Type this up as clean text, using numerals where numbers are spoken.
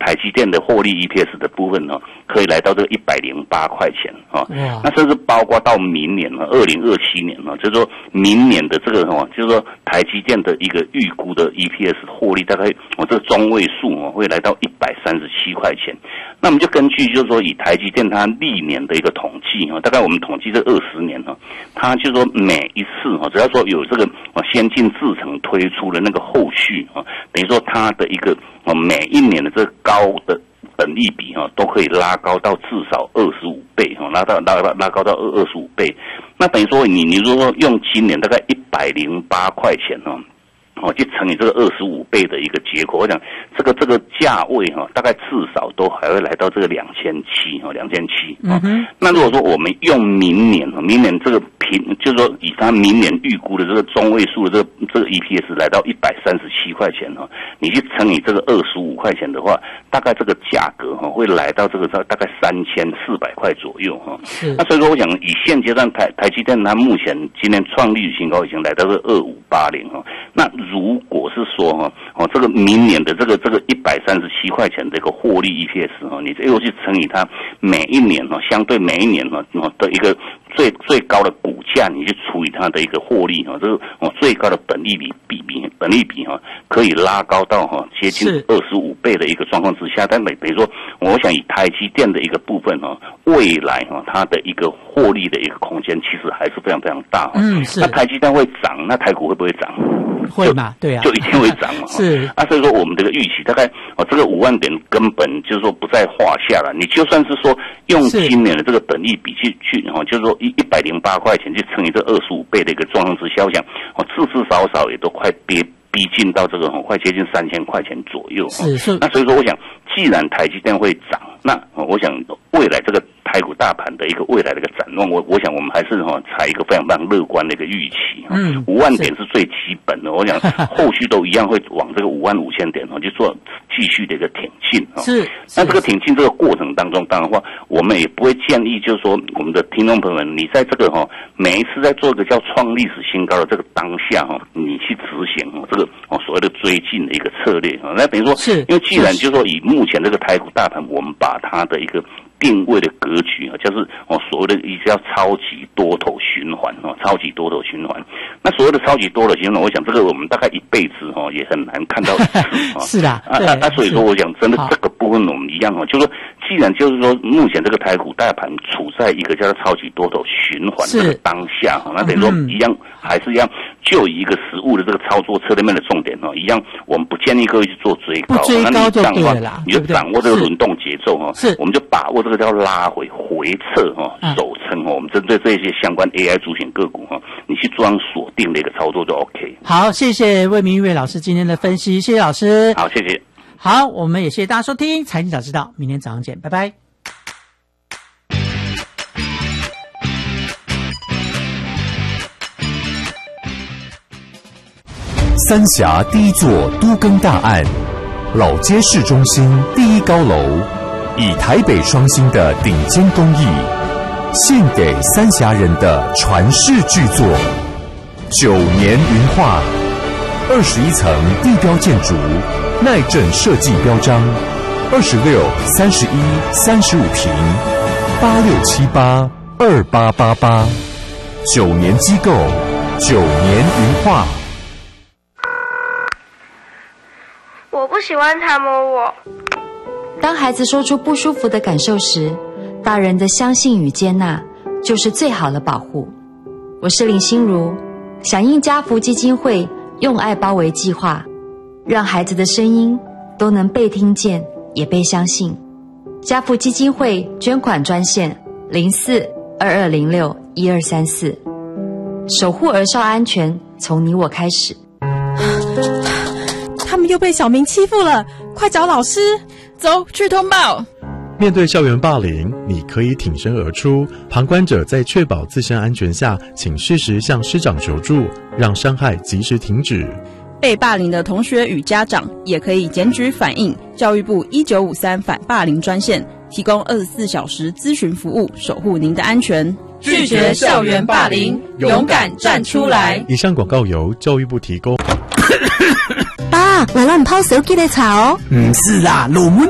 台积电的获利 EPS 的部分可以来到这个108块钱那甚至包括到明年2027年就是说明年的这个就是说台积电的一个预估的 EPS 获利大概这个中位数会来到137块钱。那我们就根据就是说以台积电它历年的一个统计大概我们统计这20年它就是说每一次只要说有这个先进制程推出的那个后续等于说它的一个每一年的这个高的本益比都可以拉高到至少25倍拉高到25倍。那等于说你如果说用今年大概108块钱去乘以这个25倍的一个结果，我想这个价位大概至少都还会来到这个2700那如果说我们用明年这个就是说以它明年预估的这个中位数的这个 EPS 来到137块钱你去乘以这个25块钱的话，大概这个价格会来到这个大概3400块左右那所以说我想以现阶段台积电它目前今年创历史新高已经来到这个2580那如果是说这个明年的这个137块钱的一个获利 EPS 你又去乘以它每一年相对每一年的一个最高的股价，你去除以它的一个获利这个最高的本益比可以拉高到接近25倍的一个状况之下，但等于说我想以台积电的一个部分未来它的一个获利的一个空间其实还是非常非常大那台积电会涨，那台股会不会涨？ 会嘛，对啊， 就一定会涨是所以说我们这个预期大概这个5万点根本就是说不在话下了。你就算是说用今年的这个本益比去就是说108块钱去乘以这25倍的一个状况之下，我想至少也都快逼近到这个快接近3000块钱左右是那所以说我想既然台积电会涨，那我想未来这个台股大盘的一个未来的一个展望，我想我们还是采一个非常非常乐观的一个预期5万点是最基本的，我想后续都一样会往这个55000点去做继续的一个挺进是那这个挺进这个过程当中，当然话我们也不会建议就是说我们的听众朋友们，你在这个每一次在做一个叫创历史新高的这个当下你去执行这个所谓的追进的一个策略那等于说因为既然就是说以目前这个台股大盘，我们把它的一个定位的格局就是所谓的一个叫超级多头循环超级多头循环。那所谓的超级多头循环，我想这个我们大概一辈子也很难看到一次是的所以说我想真的这个部分我们一样就是说既然就是说目前这个台股大盘处在一个叫做超级多头循环这个当下那等于说一样还是一样就以一个实务的这个操作策略面的重点一样，我们不建议各位去做追高， 不追高就对了啦， 你就掌握这个轮动节奏我们就把握这个叫拉回撤守撑我们针对这些相关 AI 主选个股你去做锁定的一个操作就 OK。 好，谢谢魏明玉老师今天的分析，谢谢老师。 好，谢谢。 好，我们也谢谢大家收听财经早知道，明天早上见，拜拜。 三峡第一座都更大案，老街市中心第一高楼，以台北双星的顶尖工艺，献给三峡人的传世巨作9年云画，21层地标建筑，耐震设计标章，26、31、35坪，86782888，9年机构，9年云画。 我不喜欢他摸我。 当孩子说出不舒服的感受时，大人的相信与接纳就是最好的保护。我是林心如，响应家福基金会用爱包围计划，让孩子的声音都能被听见也被相信。家福基金会捐款专线04-2206-1234，守护儿少安全从你我开始。 他们又被小明欺负了，快找老师， 走去通报。 面对校园霸凌，你可以挺身而出，旁观者在确保自身安全下，请适时向师长求助，让伤害及时停止。 被霸凌的同学与家长也可以检举反映教育部1953反霸凌专线，提供24小时咨询服务，守护您的安全。 拒绝校园霸凌，勇敢站出来。 以上广告由教育部提供。 爸，我让你泡手机的茶哦。 不是啦，